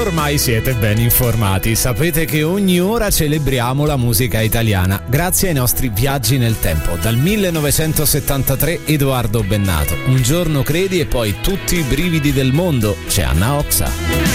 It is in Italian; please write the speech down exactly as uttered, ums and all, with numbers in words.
ormai siete ben informati. Sapete che ogni ora celebriamo la musica italiana grazie ai nostri viaggi nel tempo. Dal millenovecentosettantatré Edoardo Bennato, Un giorno credi e poi Tutti i brividi del mondo, c'è Anna Oxa.